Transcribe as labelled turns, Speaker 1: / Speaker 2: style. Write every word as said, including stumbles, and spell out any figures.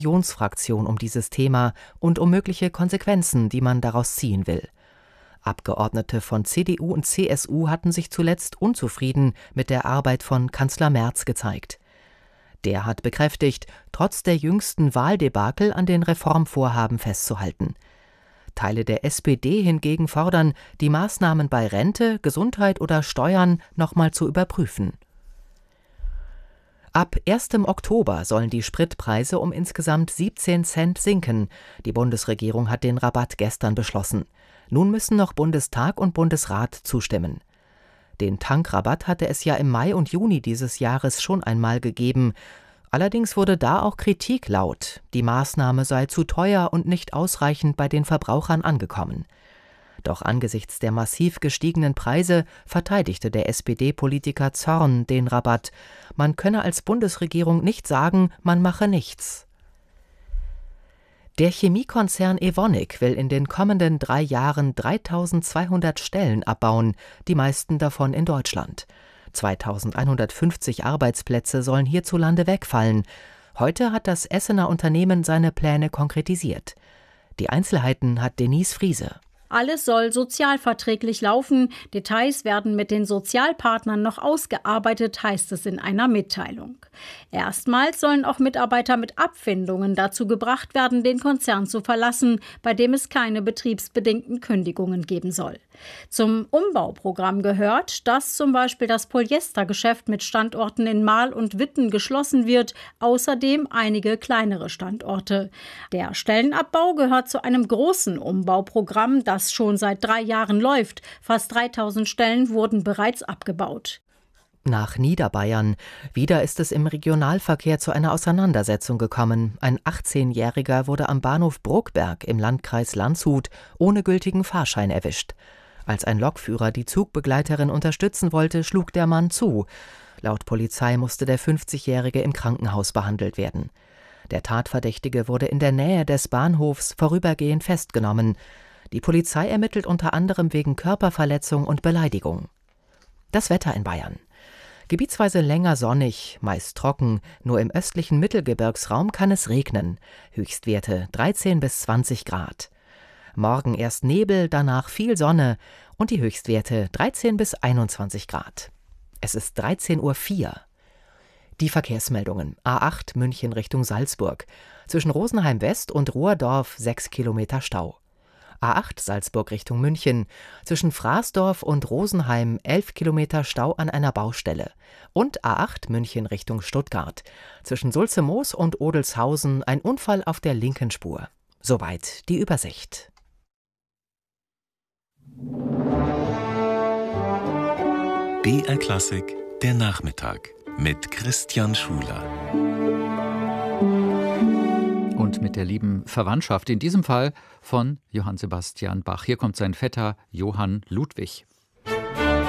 Speaker 1: Unionsfraktion um dieses Thema und um mögliche Konsequenzen, die man daraus ziehen will. Abgeordnete von C D U und C S U hatten sich zuletzt unzufrieden mit der Arbeit von Kanzler Merz gezeigt. Der hat bekräftigt, trotz der jüngsten Wahldebakel an den Reformvorhaben festzuhalten. Teile der S P D hingegen fordern, die Maßnahmen bei Rente, Gesundheit oder Steuern nochmal zu überprüfen. Ab ersten Oktober sollen die Spritpreise um insgesamt siebzehn Cent sinken. Die Bundesregierung hat den Rabatt gestern beschlossen. Nun müssen noch Bundestag und Bundesrat zustimmen. Den Tankrabatt hatte es ja im Mai und Juni dieses Jahres schon einmal gegeben. Allerdings wurde da auch Kritik laut. Die Maßnahme sei zu teuer und nicht ausreichend bei den Verbrauchern angekommen. Doch angesichts der massiv gestiegenen Preise verteidigte der S P D-Politiker Zorn den Rabatt. Man könne als Bundesregierung nicht sagen, man mache nichts. Der Chemiekonzern Evonik will in den kommenden drei Jahren dreitausendzweihundert Stellen abbauen, die meisten davon in Deutschland. zweitausendeinhundertfünfzig Arbeitsplätze sollen hierzulande wegfallen. Heute hat das Essener Unternehmen seine Pläne konkretisiert. Die Einzelheiten hat Denise Friese.
Speaker 2: Alles soll sozialverträglich laufen. Details werden mit den Sozialpartnern noch ausgearbeitet, heißt es in einer Mitteilung. Erstmals sollen auch Mitarbeiter mit Abfindungen dazu gebracht werden, den Konzern zu verlassen, bei dem es keine betriebsbedingten Kündigungen geben soll. Zum Umbauprogramm gehört, dass zum Beispiel das Polyestergeschäft mit Standorten in Marl und Witten geschlossen wird, außerdem einige kleinere Standorte. Der Stellenabbau gehört zu einem großen Umbauprogramm, das schon seit drei Jahren läuft. Fast dreitausend Stellen wurden bereits abgebaut.
Speaker 1: Nach Niederbayern. Wieder ist es im Regionalverkehr zu einer Auseinandersetzung gekommen. Ein achtzehnjähriger wurde am Bahnhof Bruckberg im Landkreis Landshut ohne gültigen Fahrschein erwischt. Als ein Lokführer die Zugbegleiterin unterstützen wollte, schlug der Mann zu. Laut Polizei musste der fünfzigjährige im Krankenhaus behandelt werden. Der Tatverdächtige wurde in der Nähe des Bahnhofs vorübergehend festgenommen. Die Polizei ermittelt unter anderem wegen Körperverletzung und Beleidigung. Das Wetter in Bayern. Gebietsweise länger sonnig, meist trocken, nur im östlichen Mittelgebirgsraum kann es regnen. Höchstwerte dreizehn bis zwanzig Grad. Morgen erst Nebel, danach viel Sonne und die Höchstwerte dreizehn bis einundzwanzig Grad. Es ist dreizehn Uhr vier. Die Verkehrsmeldungen. A acht München Richtung Salzburg. Zwischen Rosenheim West und Ruhrdorf sechs Kilometer Stau. A acht Salzburg Richtung München. Zwischen Fraßdorf und Rosenheim elf Kilometer Stau an einer Baustelle. Und A acht München Richtung Stuttgart. Zwischen Sulzemoos und Odelshausen ein Unfall auf der linken Spur. Soweit die Übersicht.
Speaker 3: B R Klassik, der Nachmittag mit Christian Schuler.
Speaker 4: Und mit der lieben Verwandtschaft, in diesem Fall von Johann Sebastian Bach. Hier kommt sein Vetter Johann Ludwig.